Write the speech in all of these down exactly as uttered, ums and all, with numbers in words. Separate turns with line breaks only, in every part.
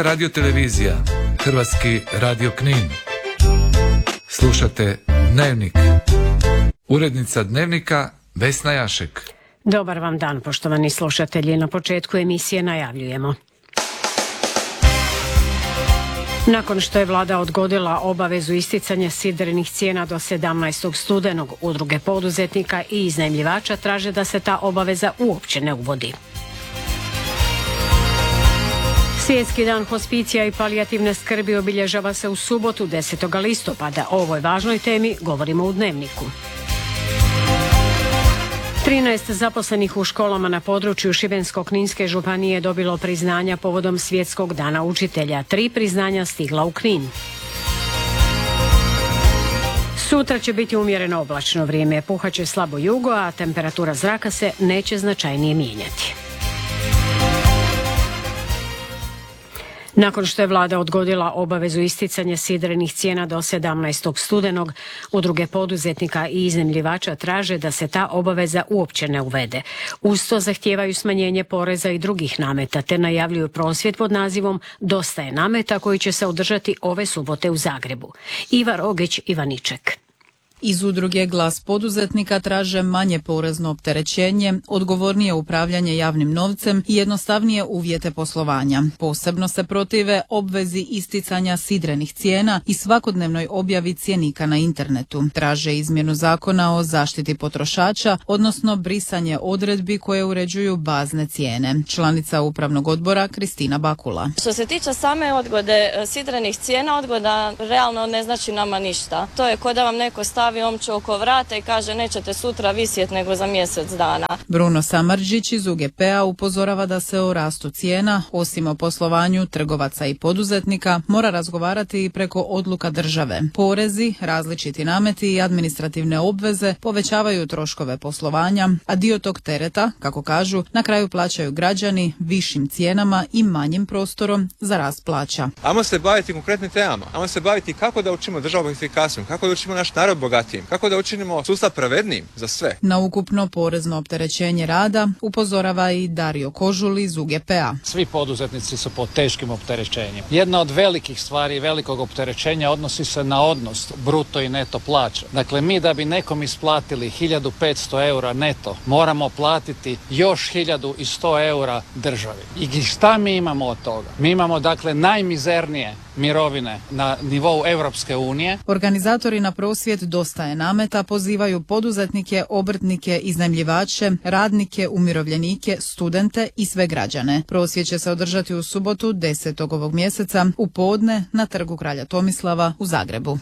Radio televizija, Hrvatski radio Knin. Slušate Dnevnik. Urednica Dnevnika Vesna Jašek.
Dobar vam dan, poštovani slušatelji. Na početku emisije najavljujemo. Nakon što je vlada odgodila obavezu isticanja sidrenih cijena do sedamnaestog studenog, udruge poduzetnika i iznajmljivača traže da se ta obaveza uopće ne uvodi. Svjetski dan hospicija i palijativne skrbi obilježava se u subotu desetog listopada. O ovoj važnoj temi govorimo u Dnevniku. trinaest zaposlenih u školama na području Šibensko-kninske županije dobilo priznanja povodom Svjetskog dana učitelja. Tri priznanja stigla u Knin. Sutra će biti umjereno oblačno vrijeme, puhaće slabo jugo, a temperatura zraka se neće značajnije mijenjati. Nakon što je vlada odgodila obavezu isticanja sidrenih cijena do sedamnaestog studenog, udruge poduzetnika i iznajmljivača traže da se ta obaveza uopće ne uvede. Uz to zahtijevaju smanjenje poreza i drugih nameta, te najavljuju prosvjed pod nazivom Dosta je nameta, koji će se održati ove subote u Zagrebu. Iva Rogić, Ivaniček.
Iz udruge Glas poduzetnika traže manje porezno opterećenje, odgovornije upravljanje javnim novcem i jednostavnije uvjete poslovanja. Posebno se protive obvezi isticanja sidrenih cijena i svakodnevnoj objavi cjenika na internetu. Traže izmjenu zakona o zaštiti potrošača, odnosno brisanje odredbi koje uređuju bazne cijene. Članica upravnog odbora Kristina Bakula.
Što se tiče same odgode sidrenih cijena, odgoda realno ne znači nama ništa. To je ko da vam neko stavi omču oko vrata i kaže nećete sutra visjeti nego za mjesec dana.
Bruno Samardžić iz U G P-a upozorava da se o rastu cijena, osim o poslovanju trgovaca i poduzetnika, mora razgovarati i preko odluka države. Porezi, različiti nameti i administrativne obveze povećavaju troškove poslovanja, a dio tog tereta, kako kažu, na kraju plaćaju građani višim cijenama i manjim prostorom za rast plaća.
Ajmo se baviti konkretnim temama, ajmo se baviti kako da učinimo državu efikasnijom, kako da učinimo naš narod bogatijim. Kako da učinimo sustav pravednijim za sve?
Na ukupno porezno opterećenje rada upozorava i Dario Kožul iz U G P-a.
Svi poduzetnici su pod teškim opterećenjem. Jedna od velikih stvari, velikog opterećenja odnosi se na odnos bruto i neto plaća. Dakle, mi da bi nekom isplatili hiljadu petsto eura neto, moramo platiti još hiljadu sto eura državi. I šta mi imamo od toga? Mi imamo, dakle, najmizernije mirovine na nivou Europske unije.
Organizatori na prosvjed Dosta je nameta pozivaju poduzetnike, obrtnike, iznajmljivače, radnike, umirovljenike, studente i sve građane. Prosvjed će se održati u subotu desetog ovog mjeseca u podne na Trgu kralja Tomislava u Zagrebu.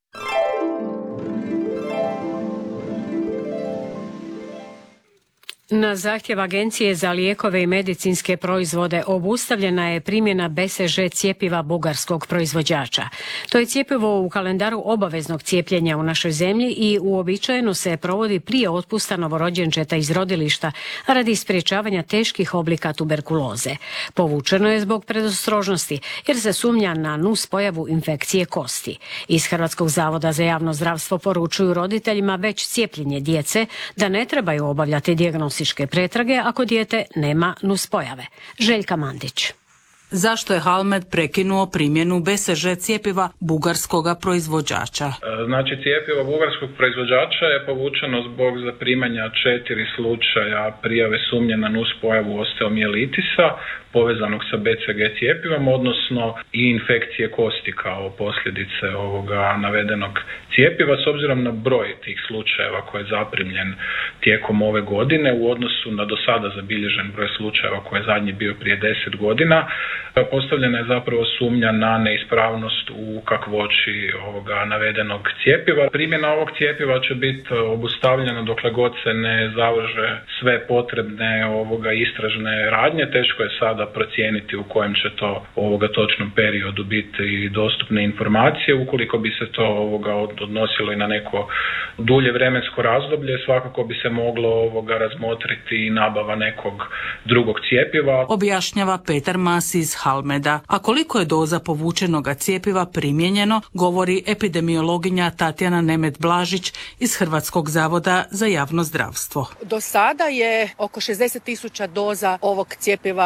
Na zahtjev Agencije za lijekove i medicinske proizvode obustavljena je primjena B C G cjepiva bugarskog proizvođača. To je cjepivo u kalendaru obaveznog cijepljenja u našoj zemlji i uobičajeno se provodi prije otpusta novorođenčeta iz rodilišta radi sprječavanja teških oblika tuberkuloze. Povučeno je zbog predostrožnosti jer se sumnja na nus pojavu infekcije kosti. Iz Hrvatskog zavoda za javno zdravstvo poručuju roditeljima već cijepljenje djece da ne trebaju obavljati dijagnostičke pretrage ako dijete nema nuspojave. Željka Mandić.
Zašto je Halmed prekinuo primjenu B C G cjepiva bugarskog proizvođača?
Znači, cjepivo bugarskog proizvođača je povučeno zbog zaprimanja četiri slučaja prijave sumnje na nuspojavu osteomijelitisa povezanog sa B C G cjepivom, odnosno i infekcije kosti kao posljedice ovoga navedenog cjepiva. S obzirom na broj tih slučajeva koji je zaprimljen tijekom ove godine u odnosu na do sada zabilježen broj slučajeva koji je zadnji bio prije deset godina, postavljena je zapravo sumnja na neispravnost u kakvoći ovoga navedenog cjepiva. Primjena ovog cjepiva će biti obustavljena dokle god se ne završe sve potrebne ovoga istražne radnje. Teško je sada procijeniti u kojem će to ovoga točnom periodu biti dostupne informacije. Ukoliko bi se to ovoga odnosilo i na neko dulje vremensko razdoblje, svakako bi se moglo ovoga razmotriti i nabava nekog drugog cjepiva.
Objašnjava Petar Mas iz Halmeda. A koliko je doza povučenoga cjepiva primijenjeno, govori epidemiologinja Tatjana Nemet-Blažić iz Hrvatskog zavoda za javno zdravstvo.
Do sada je oko šezdeset tisuća doza ovog cjepiva, ove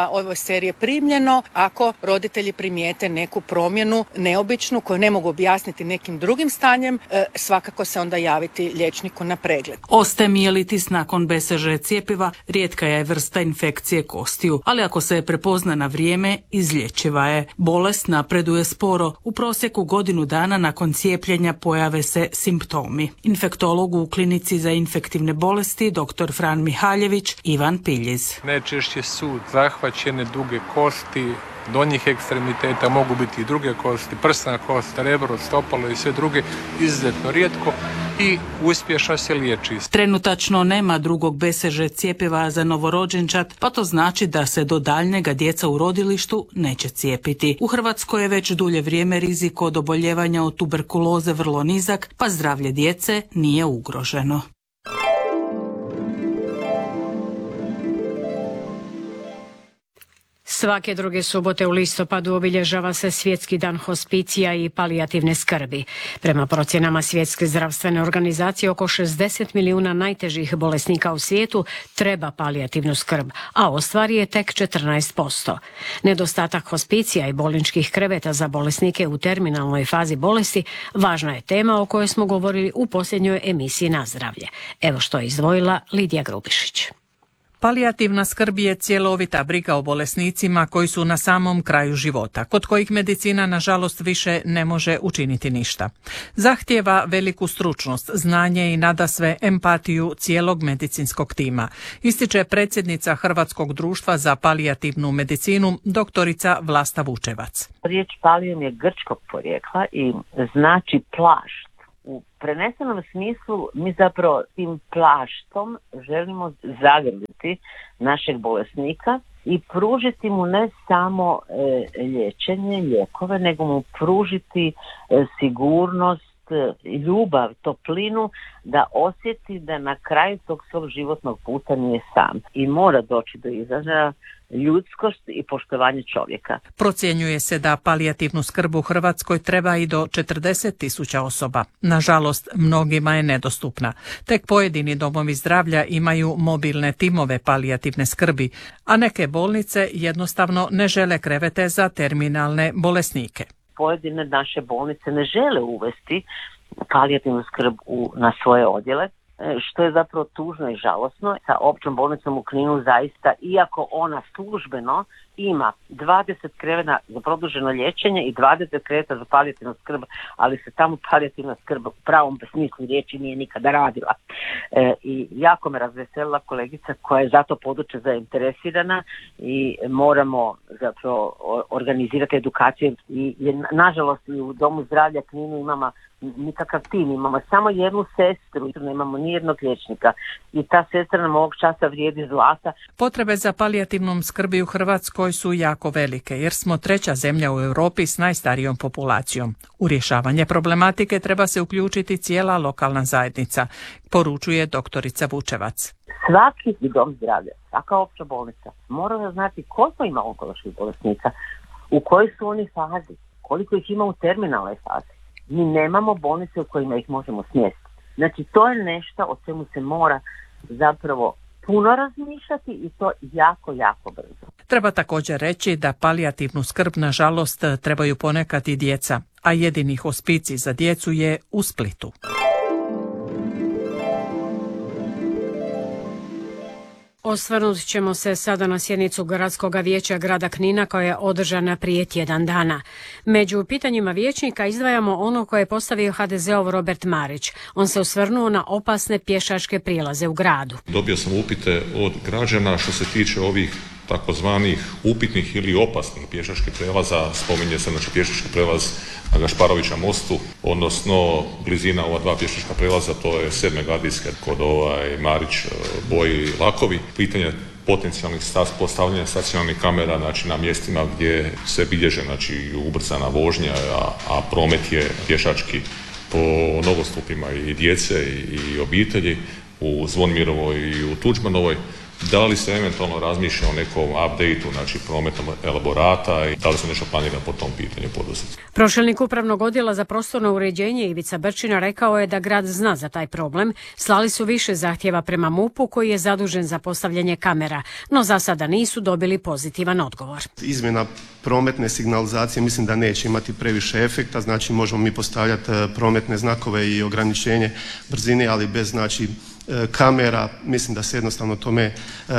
bolnice jer je primljeno ako roditelji primijete neku promjenu neobičnu koju ne mogu objasniti nekim drugim stanjem, svakako se onda javiti liječniku na pregled.
Osteomijelitis nakon B C G cjepiva rijetka je vrsta infekcije kostiju, ali ako se prepozna na vrijeme, izlječiva je. Bolest napreduje sporo. U prosjeku godinu dana nakon cijepljenja pojave se simptomi. Infektolog u klinici za infektivne bolesti dr. Fran Mihaljević, Ivan Piljiz.
Najčešće su zahvaćene duge kosti, donjih ekstremiteta, mogu biti i druge kosti, prsna kost, rebro, stopalo i sve druge, izuzetno rijetko i uspješno se liječi.
Trenutačno nema drugog B C G cjepiva za novorođenčad, pa to znači da se do daljnjega djeca u rodilištu neće cijepiti. U Hrvatskoj je već dulje vrijeme rizik od oboljevanja od tuberkuloze vrlo nizak, pa zdravlje djece nije ugroženo.
Svake druge subote u listopadu obilježava se Svjetski dan hospicija i palijativne skrbi. Prema procjenama Svjetske zdravstvene organizacije, oko šezdeset milijuna najtežih bolesnika u svijetu treba palijativnu skrb, a ostvari je tek četrnaest posto. Nedostatak hospicija i bolničkih kreveta za bolesnike u terminalnoj fazi bolesti važna je tema o kojoj smo govorili u posljednjoj emisiji Na zdravlje. Evo što je izdvojila Lidija Grubišić.
Palijativna skrb je cjelovita briga o bolesnicima koji su na samom kraju života, kod kojih medicina nažalost više ne može učiniti ništa. Zahtijeva veliku stručnost, znanje i nadasve empatiju cijelog medicinskog tima, ističe predsjednica Hrvatskog društva za palijativnu medicinu, doktorica Vlasta Vučevac.
Riječ palijum je grčkog porijekla i znači plašt. U prenesenom smislu mi zapravo tim plaštom želimo zagrliti našeg bolesnika i pružiti mu ne samo e, liječenje, lijekove, nego mu pružiti e, sigurnost, e, ljubav, toplinu, da osjeti da na kraju tog svog životnog puta nije sam. I mora doći do izražaja ljudskost i poštovanje čovjeka.
Procjenjuje se da palijativnu skrb u Hrvatskoj treba i do četrdeset tisuća osoba. Nažalost, mnogima je nedostupna. Tek pojedini domovi zdravlja imaju mobilne timove palijativne skrbi, a neke bolnice jednostavno ne žele krevete za terminalne bolesnike.
Pojedine naše bolnice ne žele uvesti palijativnu skrb u, na svoje odjele, što je zapravo tužno i žalosno. Sa općom bolnicom u Kninu zaista, iako ona službeno ima dvadeset kreveta za produženo liječenje i dvadeset kreveta za palijativnu skrb, ali se tamo palijativna skrb u pravom smislu riječi nije nikada radila. E, I jako me razveselila kolegica koja je za to područje zainteresirana i moramo zapravo organizirati edukaciju. I nažalost i u Domu zdravlja Kninu imamo nikakav tim, imamo samo jednu sestru, nemamo ni jednog liječnika i ta sestra nam ovog časa vrijedi zlata.
Potrebe za palijativnom skrbi u Hrvatskoj su jako velike jer smo treća zemlja u Europi s najstarijom populacijom. U rješavanje problematike treba se uključiti cijela lokalna zajednica, poručuje doktorica Vučevac.
Svaki dom zdravlja, svaka opća bolnica mora znati koliko ima onkoloških bolesnika, u kojoj su oni fazi, koliko ih ima u terminalnoj fazi. Mi nemamo bolnice u kojima ih možemo smjestiti. Znači, to je nešto o čemu se mora zapravo puno razmišljati i to jako, jako brzo.
Treba također reći da palijativnu skrb, nažalost, trebaju ponekad i djeca, a jedini hospicij za djecu je u Splitu.
Osvrnut ćemo se sada na sjednicu Gradskog vijeća grada Knina koja je održana prije tjedan dana. Među pitanjima vijećnika izdvajamo ono koje je postavio ha de zeov Robert Marić. On se osvrnuo na opasne pješačke prilaze u gradu.
Dobio sam upite od građana što se tiče ovih takozvanih upitnih ili opasnih pješačkih prelaza. Spominje se znači pješački prelaz na Gašparovića mostu, odnosno blizina ova dva pješačka prelaza, to je sedme gardijske kod ovaj Marić, Boji, Lakovi. Pitanje potencijalnih postavljanja stacionarnih kamera znači na mjestima gdje se bilježe znači ubrzana vožnja, a, a promet je pješački po nogostupima i djece i obitelji u Zvonimirovoj i u Tuđmanovoj. Da li se eventualno razmišlja o nekom updateu, znači prometnom elaborata i da li se nešto planira po tom pitanju poduzeti?
Pročelnik upravnog odjela za prostorno uređenje Ivica Brčina rekao je da grad zna za taj problem. Slali su više zahtjeva prema M U P-u koji je zadužen za postavljanje kamera, no za sada nisu dobili pozitivan odgovor.
Izmjena prometne signalizacije mislim da neće imati previše efekta, znači možemo mi postavljati prometne znakove i ograničenje brzine, ali bez znači kamera, mislim da se jednostavno tome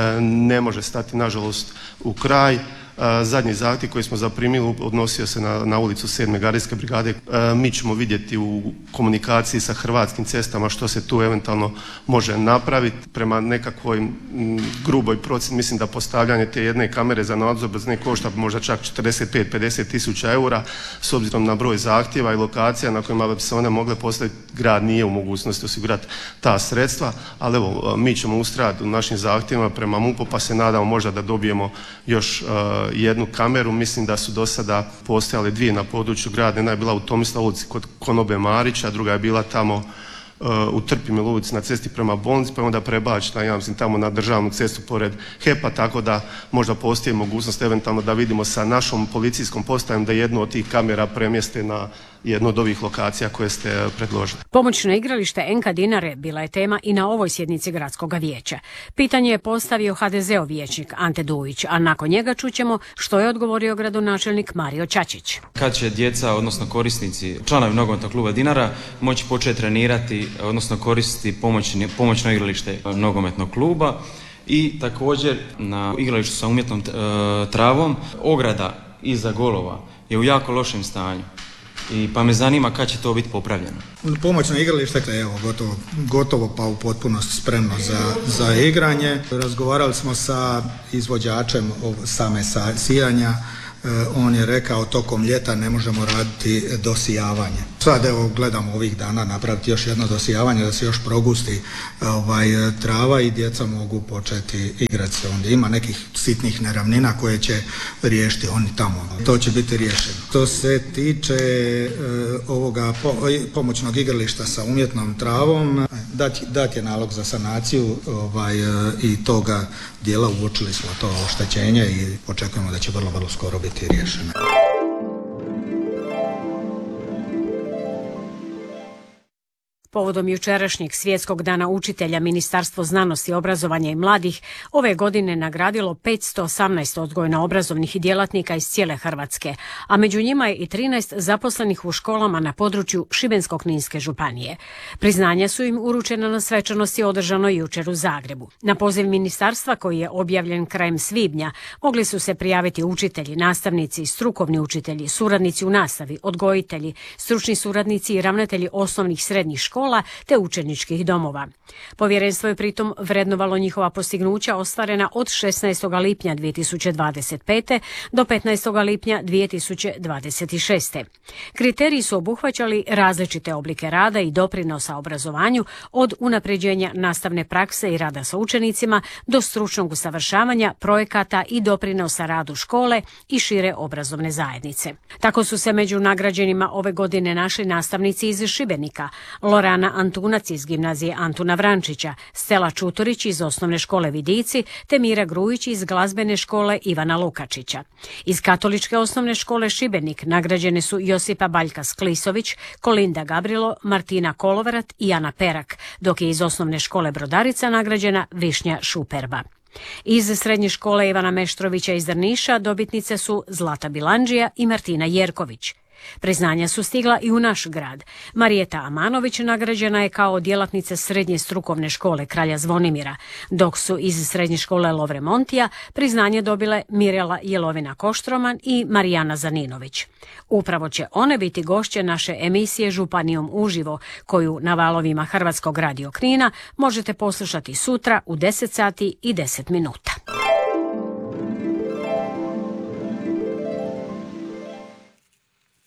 ne može stati nažalost u kraj. Zadnji zahtjev koji smo zaprimili odnosio se na, na ulicu sedme gardijske brigade. Mi ćemo vidjeti u komunikaciji sa Hrvatskim cestama što se tu eventualno može napraviti. Prema nekakvoj gruboj procjeni mislim da postavljanje te jedne kamere za nadzor brzine košta možda čak četrdeset pet do pedeset tisuća eura s obzirom na broj zahtjeva i lokacija na kojima bi se one mogle postaviti. Grad nije u mogućnosti osigurati ta sredstva, ali evo mi ćemo ustrajati u našim zahtjevima prema M U P-u pa se nadamo možda da dobijemo još jednu kameru. Mislim da su do sada postojale dvije na području grada. Jedna je bila u Tomislav ulici kod Konobe Marića, a druga je bila tamo uh, u Trpimil ulici na cesti prema bolnici, pa je onda prebačena, ja mislim, tamo na državnu cestu pored H E P-a, tako da možda postoji mogućnost eventualno da vidimo sa našom policijskom postajom da jednu od tih kamera premjeste na jednu od ovih lokacija koje ste predložili.
Pomoćno igralište N K Dinare bila je tema i na ovoj sjednici gradskog vijeća. Pitanje je postavio H D Z-ov vijećnik Ante Dujić, a nakon njega čućemo što je odgovorio gradonačelnik Mario Čačić.
Kad će djeca, odnosno korisnici, članovi nogometnog kluba Dinara moći početi trenirati, odnosno koristiti pomoćni, pomoćno igralište nogometnog kluba i također na igralištu sa umjetnom e, travom ograda iza golova je u jako lošem stanju. I pa me zanima kad će to biti popravljeno.
Pomoćno igralište je evo gotovo, gotovo pa u potpunosti spremno za, za igranje. Razgovarali smo sa izvođačem same sijanja. On je rekao tokom ljeta ne možemo raditi dosijavanje. Sad evo gledamo ovih dana napraviti još jedno dosijavanje da se još progusti ovaj, trava i djeca mogu početi igrati se ondje. Ima nekih sitnih neravnina koje će riješiti oni tamo. To će biti riješeno. To se tiče uh, ovoga po, pomoćnog igrališta sa umjetnom travom. Dat, dat je nalog za sanaciju ovaj, uh, i toga dijela uočili smo to oštećenje i očekujemo da će vrlo, vrlo skoro biti riješeno.
Povodom jučerašnjeg svjetskog dana učitelja Ministarstvo znanosti, obrazovanja i mladih ove godine nagradilo petsto osamnaest odgojno-obrazovnih djelatnika iz cijele Hrvatske, a među njima je i trinaest zaposlenih u školama na području Šibensko-kninske županije. Priznanja su im uručena na svečanosti održanoj jučer u Zagrebu. Na poziv ministarstva koji je objavljen krajem svibnja mogli su se prijaviti učitelji, nastavnici, strukovni učitelji, suradnici u nastavi, odgojitelji, stručni suradnici i ravnatelji osnovnih srednjih škola te učeničkih domova. Povjerenstvo je pritom vrednovalo njihova postignuća ostvarena od šesnaestog lipnja dvije tisuće dvadeset pete do petnaestog lipnja dvije tisuće dvadeset šeste. Kriteriji su obuhvaćali različite oblike rada i doprinosa obrazovanju, od unapređenja nastavne prakse i rada sa učenicima do stručnog usavršavanja, projekata i doprinosa radu škole i šire obrazovne zajednice. Tako su se među nagrađenima ove godine našli nastavnici iz Šibenika, Lorana Antunac iz gimnazije Antuna Vrančića, Stela Čutorić iz osnovne škole Vidici te Mira Grujić iz glazbene škole Ivana Lukačića. Iz katoličke osnovne škole Šibenik nagrađene su Josipa Baljka Sklisović, Kolinda Gabrilo, Martina Kolovrat i Ana Perak, dok je iz osnovne škole Brodarica nagrađena Višnja Šuperba. Iz srednje škole Ivana Meštrovića iz Drniša dobitnice su Zlata Bilandžija i Martina Jerković. Priznanja su stigla i u naš grad. Marijeta Amanović nagrađena je kao djelatnica srednje strukovne škole Kralja Zvonimira, dok su iz srednje škole Lovre Montija priznanje dobile Mirela Jelovina Koštroman i Marijana Zaninović. Upravo će one biti gošće naše emisije Županijom uživo, koju na valovima Hrvatskog radio Knina možete poslušati sutra u deset sati i deset minuta.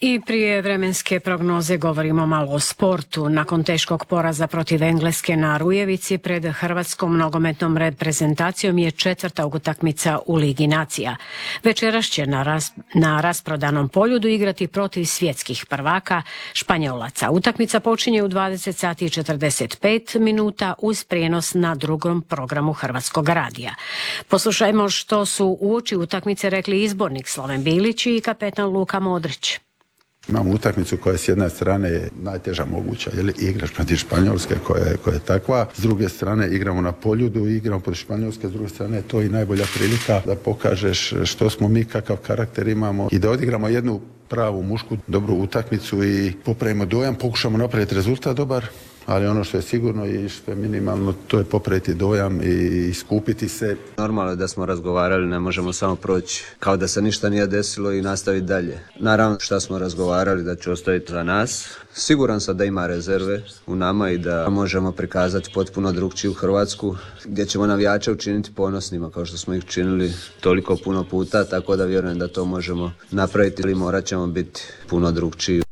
I prije vremenske prognoze govorimo malo o sportu. Nakon teškog poraza protiv Engleske na Rujevici pred hrvatskom nogometnom reprezentacijom je četvrta utakmica u Ligi nacija. Večeras će na, ras, na rasprodanom Poljudu igrati protiv svjetskih prvaka Španjolaca. Utakmica počinje u dvadeset sati i četrdeset pet minuta uz prijenos na drugom programu Hrvatskog radija. Poslušajmo što su uoči utakmice rekli izbornik Slaven Bilić i kapetan Luka Modrić.
Imamo utakmicu koja s jedne strane je najteža moguća, jer igraš protiv Španjolske koja je, koja je takva, s druge strane igramo na Poljudu i igramo protiv Španjolske, s druge strane to je i najbolja prilika da pokažeš što smo mi, kakav karakter imamo i da odigramo jednu pravu mušku dobru utakmicu i popravimo dojam, pokušamo napraviti rezultat dobar, ali ono što je sigurno i što je minimalno, to je popraviti dojam i iskupiti se.
Normalno je da smo razgovarali, ne možemo samo proći kao da se ništa nije desilo i nastaviti dalje. Naravno što smo razgovarali da će ostaviti za nas. Siguran sam da ima rezerve u nama i da možemo prikazati potpuno drugčiju Hrvatsku, gdje ćemo navijače učiniti ponosnima kao što smo ih činili toliko puno puta, tako da vjerujem da to možemo napraviti ili morat ćemo biti puno drugčiji.